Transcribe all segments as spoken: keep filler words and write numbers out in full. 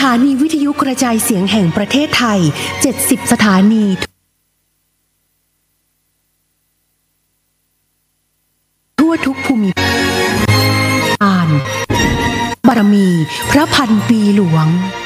านีวิทยุกระจายเสียงแห่งประเทศไทยเจ็ดสิบสถานีทั่วทุกภูมิภาคบารมีพระพันปีหลวง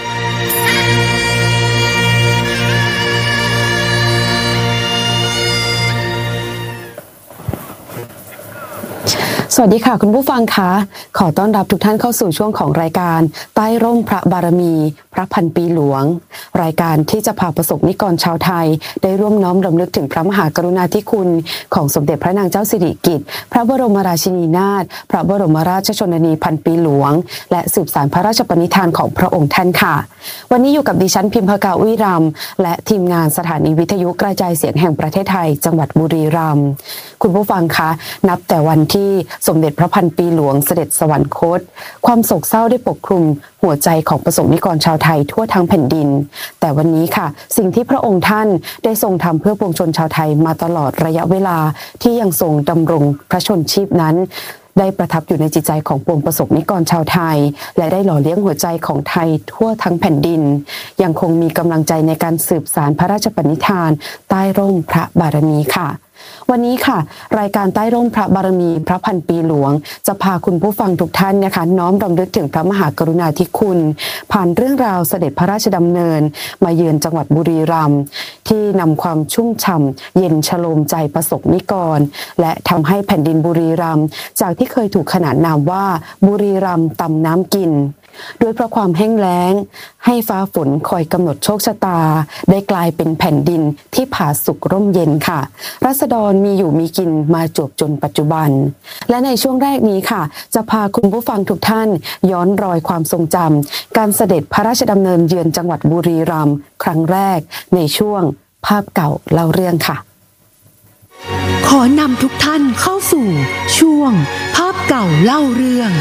สวัสดีค่ะคุณผู้ฟังคะขอต้อนรับทุกท่านเข้าสู่ช่วงของรายการใต้ร่มพระบารมีพระพันปีหลวงรายการที่จะพาประสบนิกรชาวไทยได้ร่วมน้อมรำลึกถึงพระมหากรุณาธิคุณของสมเด็จพระนางเจ้าสิริกิติ์พระบรมราชินีนาถพระบรมราชชนนีพันปีหลวงและสืบสานพระราชปณิธานของพระองค์ท่านค่ะวันนี้อยู่กับดิฉันพิมพกาวิรัมย์และทีมงานสถานีวิทยุกระจายเสียงแห่งประเทศไทยจังหวัดบุรีรัมย์คุณผู้ฟังคะนับแต่วันที่สมเด็จพระพันปีหลวงเสด็จสวรรคตความโศกเศร้าได้ปกคลุมหัวใจของประสบนิกรชาวไทยทั่วทั้งแผ่นดินแต่วันนี้ค่ะสิ่งที่พระองค์ท่านได้ทรงทำเพื่อปวงชนชาวไทยมาตลอดระยะเวลาที่ยังทรงดำรงพระชนชีพนั้นได้ประทับอยู่ในจิตใจของปวงประสบนิกรชาวไทยและได้หล่อเลี้ยงหัวใจของไทยทั่วทั้งแผ่นดินยังคงมีกำลังใจในการสืบสานพระราชปณิธานใต้ร่มพระบารมีค่ะวันนี้ค่ะรายการใต้ร่มพระบารมีพระพันปีหลวงจะพาคุณผู้ฟังทุกท่านนะคะน้อมรำลึกถึงพระมหากรุณาธิคุณผ่านเรื่องราวเสด็จพระราชดำเนินมาเยือนจังหวัดบุรีรัมย์ที่นำความชุ่มฉ่ำเย็นชโลมใจประสบนิกรและทำให้แผ่นดินบุรีรัมย์จากที่เคยถูกขนานนามว่าบุรีรัมย์ตำน้ำกินด้วยเพราะความแห้งแล้งให้ฟ้าฝนคอยกำหนดโชคชะตาได้กลายเป็นแผ่นดินที่ผาสุกร่มเย็นค่ะราษฎรมีอยู่มีกินมาจวบจนปัจจุบันและในช่วงแรกนี้ค่ะจะพาคุณผู้ฟังทุกท่านย้อนรอยความทรงจำการเสด็จพระราชดำเนินเยือนจังหวัดบุรีรัมย์ครั้งแรกในช่วงภาพเก่าเล่าเรื่องค่ะขอนำทุกท่านเข้าสู่ช่วงภาพเก่าเล่าเรื่อง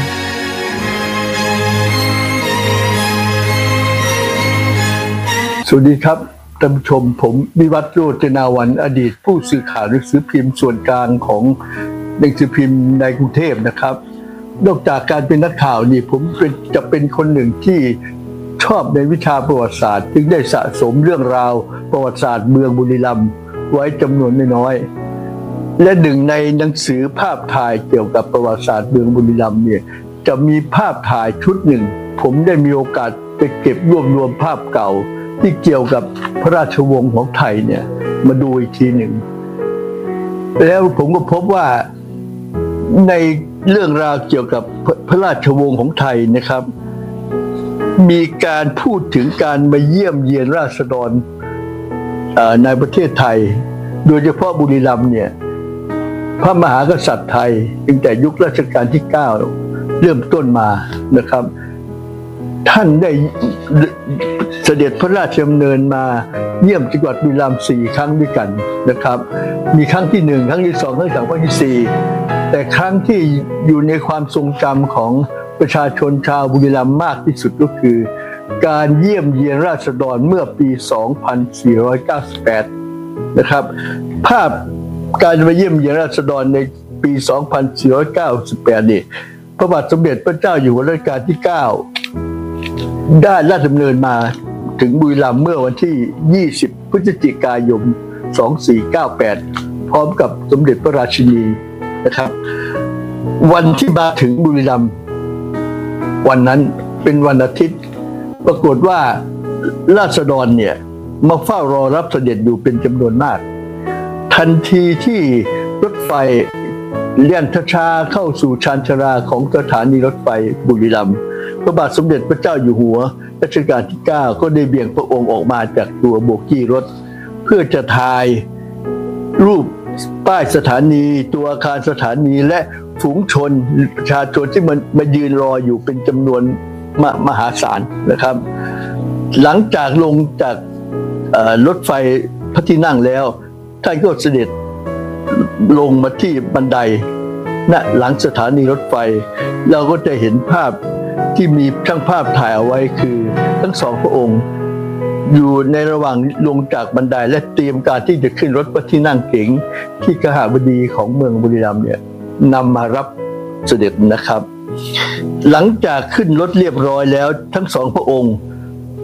สวัสดีครับท่านผู้ชมผมวิวัฒน์โรจนาวันอดีตผู้สื่อข่าวหนังสือพิมพ์ส่วนกลางของหนังสือพิมพ์ในกรุงเทพนะครับนอกจากการเป็นนักข่าวนี่ผมเป็นจะเป็นคนหนึ่งที่ชอบในวิชาประวัติศาสตร์จึงได้สะสมเรื่องราวประวัติศาสตร์เมืองบุรีรัมย์ไว้จำนวนไม่น้อยและหนึ่งในหนังสือภาพถ่ายเกี่ยวกับประวัติศาสตร์เมืองบุรีรัมย์เนี่ยจะมีภาพถ่ายชุดหนึ่งผมได้มีโอกาสไปเก็บรวบรวมภาพเก่าที่เกี่ยวกับพระราชวงศ์ของไทยเนี่ยมาดูอีกทีหนึ่งแล้วผมก็พบว่าในเรื่องราวเกี่ยวกับพระราชวงศ์ของไทยนะครับมีการพูดถึงการมาเยี่ยมเยียนราษฎรในประเทศไทยโดยเฉพาะบุรีรัมย์เนี่ยพระมหากษัตริย์ไทยตั้งแต่ยุครัชกาลที่เก้าเริ่มต้นมานะครับท่านได้เสด็จพระราชดำเนินมาเยี่ยมจังหวัดบุรีรัมย์สี่ครั้งด้วยกันนะครับมีครั้งที่หนึ่งครั้งที่สองครั้งที่สามครั้งที่สี่แต่ครั้งที่อยู่ในความทรงจำของประชาชนชาวบุรีรัมย์มากที่สุดก็คือการเยี่ยมเยียนราษฎรเมื่อปีสองพันสี่ร้อยเก้าสิบแปดนะครับภาพการมาเยี่ยมเยียนราษฎรในปีสองพันสี่ร้อยเก้าสิบแปดนี่พระบาทสมเด็จพระเจ้าอยู่หัวรัชกาลที่เก้าได้ราชดำเนินมาถึงบุรีรัมย์เมื่อวันที่ยี่สิบพฤศจิกายนสองพันสี่ร้อยเก้าสิบแปดพร้อมกับสมเด็จพระราชินีนะครับวันที่มาถึงบุรีรัมย์วันนั้นเป็นวันอาทิตย์ปรากฏว่าราษฎรเนี่ยมาเฝ้ารอรับเสด็จอยู่เป็นจำนวนมากทันทีที่รถไฟเลี่ยนช้าๆเข้าสู่ชานชาลาของสถานีรถไฟบุรีรัมย์พระบาทสมเด็จพระเจ้าอยู่หัวรัชกาลที่เก้าก็ได้เบี่ยงพระองค์ออกมาจากตัวโบกี้รถเพื่อจะถ่ายรูปป้ายสถานีตัวอาคารสถานีและฝูงชนประชาชนที่มันมายืนรออยู่เป็นจำนวนมมหาศาลนะครับหลังจากลงจากรถไฟพระที่นั่งแล้วท่านก็เสด็จลงมาที่บันไดณหลังสถานีรถไฟเราก็จะเห็นภาพที่มีช่างภาพถ่ายเอาไว้คือทั้งสองพระองค์อยู่ในระหว่างลงจากบันไดและเตรียมการที่จะขึ้นรถพระที่นั่งเก๋งที่กหบดีของเมืองบุรีรัมย์เนี่ยนำมารับเสด็จนะครับหลังจากขึ้นรถเรียบร้อยแล้วทั้งสองพระองค์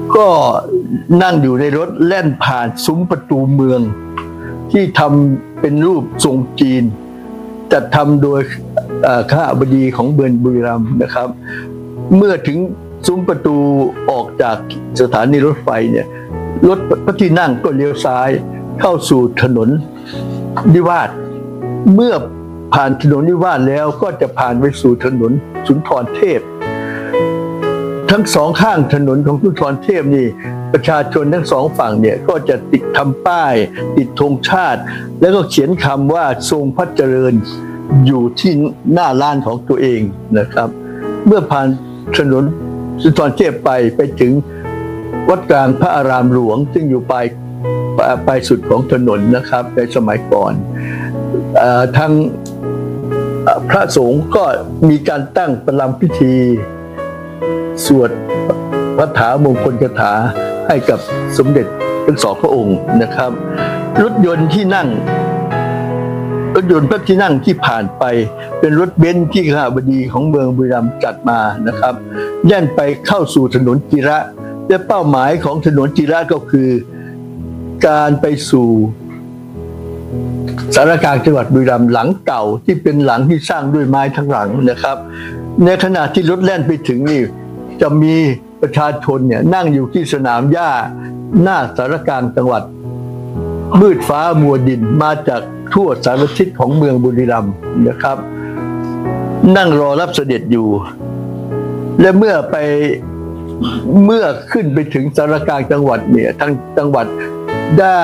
ก็นั่งอยู่ในรถแล่นผ่านซุ้มประตูเมืองที่ทำเป็นรูปทรงจีนจัดทำโดยข้าบดีของเมืองบุรีรัมย์นะครับเมื่อถึงซุ้มประตูออกจากสถานีรถไฟเนี่ยรถพระที่นั่งก็เลี้ยวซ้ายเข้าสู่ถนนนิวาสเมื่อผ่านถนนนิวาสแล้วก็จะผ่านไปสู่ถนนสุนทรเทพทั้งสองข้างถนนของสุนทรเทพนี่ประชาชนทั้งสองฝั่งเนี่ยก็จะติดทำป้ายติดธงชาติแล้วก็เขียนคำว่าทรงพระเจริญอยู่ที่หน้าลานของตัวเองนะครับเมื่อผ่านถนนสุนทรเทพไปไปถึงวัดกลางพระอารามหลวงซึ่งอยู่ปลายปลายสุดของถนนนะครับในสมัยก่อนทางพระสงฆ์ก็มีการตั้งประลัมพิธีสวดพระถามงคลคาถาให้กับสมเด็จทั้งสองพระองค์นะครับรถยนต์ที่นั่งรถยนต์พระที่นั่งที่ผ่านไปเป็นรถเบนซ์ที่ข้าบดีของเมืองบุรีรัมย์จัดมานะครับแล่นไปเข้าสู่ถนนจิระและเป้าหมายของถนนจิระก็คือการไปสู่สารกลางจังหวัดบุรีรัมย์หลังเก่าที่เป็นหลังที่สร้างด้วยไม้ทั้งหลังนะครับในขณะที่รถแล่นไปถึงนี่จะมีประชาชนเนี่ยนั่งอยู่ที่สนามหญ้าหน้าสารกลางจังหวัดมืดฟ้ามัวดินมาจากทั่วสารทิศของเมืองบุรีรัมย์นะครับนั่งรอรับเสด็จอยู่และเมื่อไปเมื่อขึ้นไปถึงสารกลางจังหวัดเนี่ยทางจังหวัดได้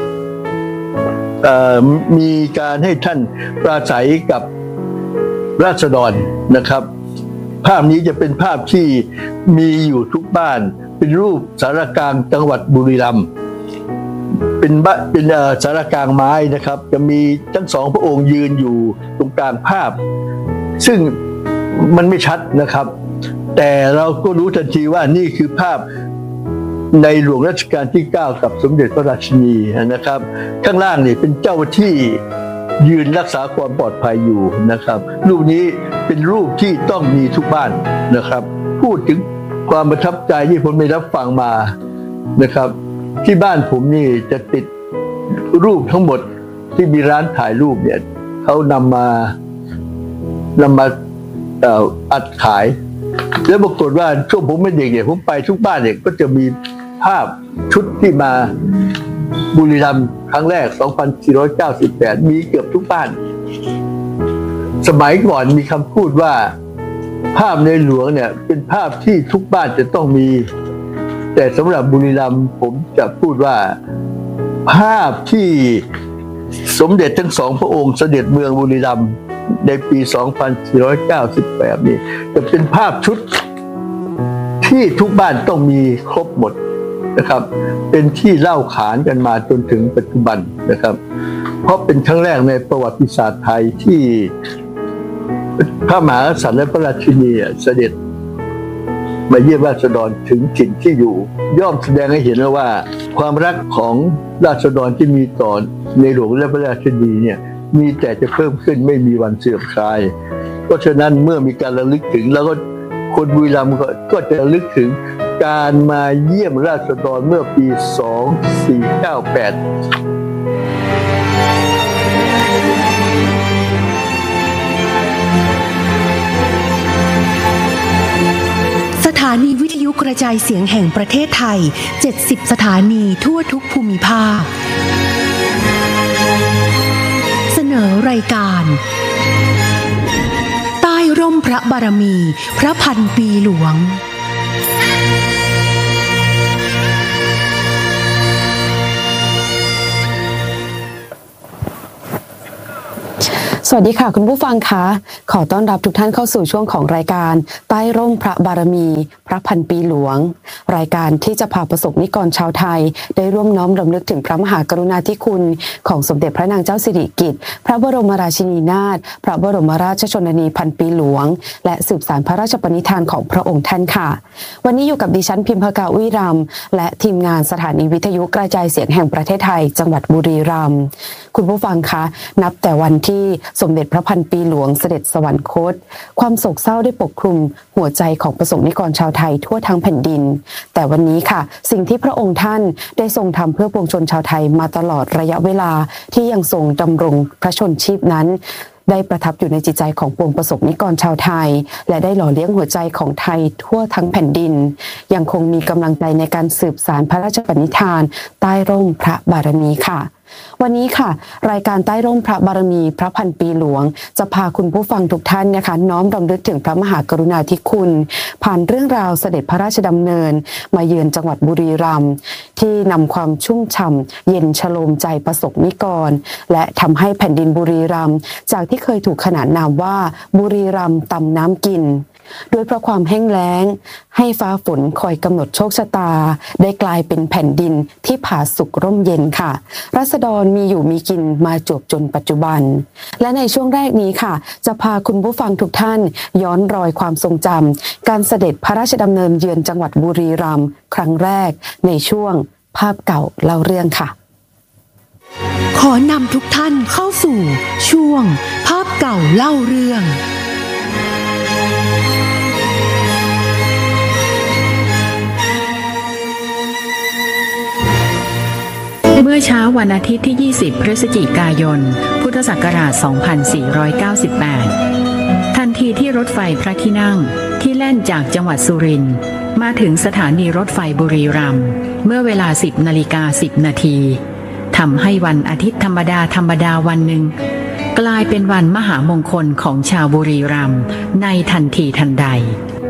มีการให้ท่านปราศัยกับราษฎรนะครับภาพนี้จะเป็นภาพที่มีอยู่ทุกบ้านเป็นรูปสารกลางจังหวัดบุรีรัมย์เป็นบ้านเป็นสารกลางไม้นะครับจะมีทั้งสองพระองค์ยืนอยู่ตรงกลางภาพซึ่งมันไม่ชัดนะครับแต่เราก็รู้ทันทีว่านี่คือภาพในหลวงรัชกาลที่เก้ากับสมเด็จพระราชินีนะครับข้างล่างนี่เป็นเจ้าที่ยืนรักษาความปลอดภัยอยู่นะครับรูปนี้เป็นรูปที่ต้องมีทุกบ้านนะครับพูดถึงความประทับใจที่ผมได้รับฟังมานะครับที่บ้านผมนี่จะติดรูปทั้งหมดที่มีร้านถ่ายรูปเนี่ยเขานำมานำมาอัดขายแล้วปรากฏว่าช่วงผมเป็นเด็กเนี่ยผมไปทุกบ้านเนี่ยก็จะมีภาพชุดที่มาบุรีรัมย์ครั้งแรกสองพันสี่ร้อยเก้าสิบแปดมีเกือบทุกบ้านสมัยก่อนมีคำพูดว่าภาพในหลวงเนี่ยเป็นภาพที่ทุกบ้านจะต้องมีแต่สำหรับบุรีรัมย์ผมจะพูดว่าภาพที่สมเด็จทั้งสองพระองค์เสด็จเมืองบุรีรัมย์ในปีสองพันสี่ร้อยเก้าสิบแปดนี้จะเป็นภาพชุดที่ทุกบ้านต้องมีครบหมดนะครับเป็นที่เล่าขานกันมาจนถึงปัจจุบันนะครับเพราะเป็นครั้งแรกในประวัติศาสตร์ไทยที่พระมหากษัตริย์และพระราชินีเสด็จมาเยี่ยมราษฎรถึงถิ่นที่อยู่ย่อมแสดงให้เห็นแล้วว่าความรักของราษฎรที่มีต่อในหลวงและพระราชินีเนี่ยมีแต่จะเพิ่มขึ้นไม่มีวันเสื่อมคลายเพราะฉะนั้นเมื่อมีการระลึกถึงแล้วก็คนบุรีรัมย์ก็จะระลึกถึงการมาเยี่ยมราษฎรเมื่อปีสองพันสี่ร้อยเก้าสิบแปดสถานีวิทยุกระจายเสียงแห่งประเทศไทยเจ็ดสิบสถานีทั่วทุกภูมิภาคเสนอรายการใต้ร่มพระบารมีพระพันปีหลวงสวัสดีค่ะคุณผู้ฟังคะขอต้อนรับทุกท่านเข้าสู่ช่วงของรายการใต้ร่มพระบารมีพระพันปีหลวงรายการที่จะพาประสบนิกรชาวไทยได้ร่วมน้อมรำลึกถึงพระมหากรุณาธิคุณของสมเด็จพระนางเจ้าสิริกิติ์พระบรมราชินีนาถพระบรมราชชนนีพันปีหลวงและสืบสานพระราชปณิธานของพระองค์ท่านค่ะวันนี้อยู่กับดิฉันพิมพกาวิรัมย์และทีมงานสถานีวิทยุกระจายเสียงแห่งประเทศไทยจังหวัดบุรีรัมย์คุณผู้ฟังคะนับแต่วันที่สมเด็จพระพันปีหลวงเสด็จสวรรคตความโศกเศร้าได้ปกคลุมหัวใจของประสบนิกรชาวไทยทั่วทั้งแผ่นดินแต่วันนี้ค่ะสิ่งที่พระองค์ท่านได้ทรงทำเพื่อปวงชนชาวไทยมาตลอดระยะเวลาที่ยังทรงดำรงพระชนชีพนั้นได้ประทับอยู่ในจิตใจของปวงประสบนิกรชาวไทยและได้หล่อเลี้ยงหัวใจของไทยทั่วทั้งแผ่นดินยังคงมีกำลังใจในการสืบสานพระราชปณิธานใต้ร่มพระบารมีค่ะวันนี้ค่ะรายการใต้ร่มพระบารมีพระพันปีหลวงจะพาคุณผู้ฟังทุกท่านนะคะน้อมรำลึกถึงพระมหากรุณาธิคุณผ่านเรื่องราวเสด็จพระราชดำเนินมาเยือนจังหวัดบุรีรัมย์ที่นำความชุ่มฉ่ำเย็นชโลมใจประสบนิกรและทำให้แผ่นดินบุรีรัมย์จากที่เคยถูกขนานนามว่าบุรีรัมย์ต่ำน้ำกินด้วยเพราะความแห้งแล้งให้ฟ้าฝนคอยกำหนดโชคชะตาได้กลายเป็นแผ่นดินที่ผาสุกร่มเย็นค่ะราษฎรมีอยู่มีกินมาจวบจนปัจจุบันและในช่วงแรกนี้ค่ะจะพาคุณผู้ฟังทุกท่านย้อนรอยความทรงจำการเสด็จพระราชดำเนินเยือนจังหวัดบุรีรัมย์ครั้งแรกในช่วงภาพเก่าเล่าเรื่องค่ะขอนำทุกท่านเข้าสู่ช่วงภาพเก่าเล่าเรื่องเมื่อเช้าวันอาทิตย์ที่ ยี่สิบ พฤศจิกายน พุทธศักราช สองพันสี่ร้อยเก้าสิบแปด ทันทีที่รถไฟพระที่นั่งที่แล่นจากจังหวัดสุรินทร์มาถึงสถานีรถไฟบุรีรัมย์เมื่อเวลา สิบนาฬิกาสิบนาทีทำให้วันอาทิตย์ธรรมดาธรรมดาวันหนึ่งกลายเป็นวันมหามงคลของชาวบุรีรัมย์ในทันทีทันใด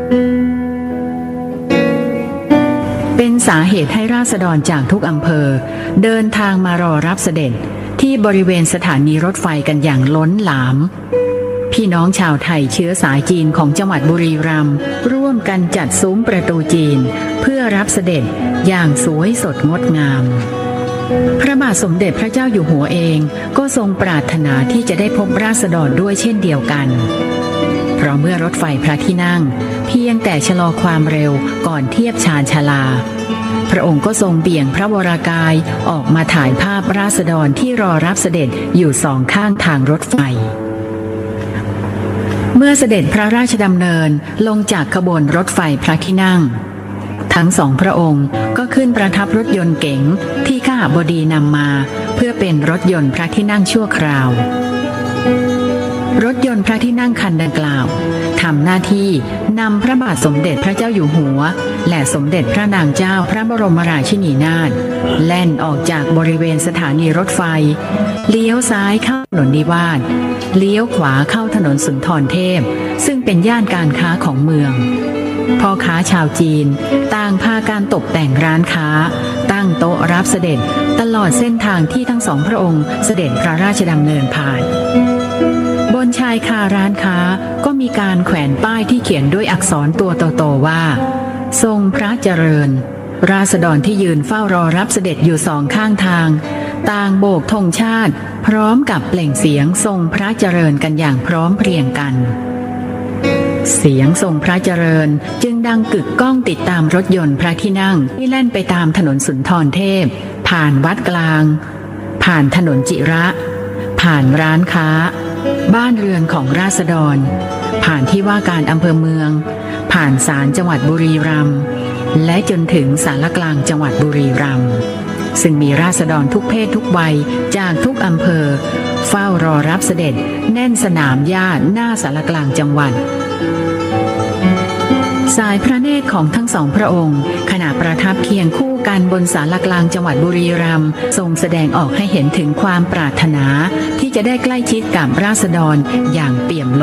เป็นสาเหตุให้ราษฎรจากทุกอำเภอเดินทางมารอรับเสด็จที่บริเวณสถานีรถไฟกันอย่างล้นหลามพี่น้องชาวไทยเชื้อสายจีนของจังหวัดบุรีรัมย์ร่วมกันจัดซุ้มประตูจีนเพื่อรับเสด็จอย่างสวยสดงดงามพระบาทสมเด็จพระเจ้าอยู่หัวเองก็ทรงปรารถนาที่จะได้พบราษฎรด้วยเช่นเดียวกันเพราะเมื่อรถไฟพระที่นั่งเพียงแต่ชะลอความเร็วก่อนเทียบชานชาลาพระองค์ก็ทรงเบี่ยงพระวรากายออกมาถ่ายภาพราษฎรที่รอรับเสด็จอยู่สองข้างทางรถไฟเมื่อเสด็จพระราชดำเนินลงจากขบวนรถไฟพระที่นั่งทั้งสองพระองค์ก็ขึ้นประทับรถยนต์เก๋งที่ข้าบดีนำมาเพื่อเป็นรถยนต์พระที่นั่งชั่วคราวรถยนต์พระที่นั่งคันดังกล่าวทำหน้าที่นำพระบาทสมเด็จพระเจ้าอยู่หัวและสมเด็จพระนางเจ้าพระบรมราชินีนาถแล่นออกจากบริเวณสถานีรถไฟเลี้ยวซ้ายเข้าถนนนิวาสเลี้ยวขวาเข้าถนนสุนทรเทพซึ่งเป็นย่านการค้าของเมืองพ่อค้าชาวจีนต่างพาการตกแต่งร้านค้าตั้งโต๊ะรับเสด็จตลอดเส้นทางที่ทั้งสองพระองค์เสด็จพระราชดำเนินผ่านบนชายคาร้านค้าก็มีการแขวนป้ายที่เขียนด้วยอักษรตัวโตๆว่าทรงพระเจริญราษฎรที่ยืนเฝ้ารอรับเสด็จอยู่สองข้างทางต่างโบกธงชาติพร้อมกับเปล่งเสียงทรงพระเจริญกันอย่างพร้อมเพรียงกันเสียงทรงพระเจริญจึงดังกึกก้องติดตามรถยนต์พระที่นั่งที่แล่นไปตามถนนสุนทรเทพผ่านวัดกลางผ่านถนนจิระผ่านร้านค้าบ้านเรือนของราษฎรผ่านที่ว่าการอำเภอเมืองผ่านศาลจังหวัดบุรีรัมย์และจนถึงศาลกลางจังหวัดบุรีรัมย์ซึ่งมีราษฎรทุกเพศทุกวัยจากทุกอำเภอเฝ้ารอรับเสด็จแน่นสนามหญ้าหน้าศาลกลางจังหวัดสายพระเนตรของทั้งสองพระองค์ขณะประทับเคียงคู่กันบนศาลกลางจังหวัดบุรีรัมย์ทรงแสดงออกให้เห็นถึงความปรารถนาที่จะได้ใกล้ชิดกับราษฎรอย่างเปี่ยม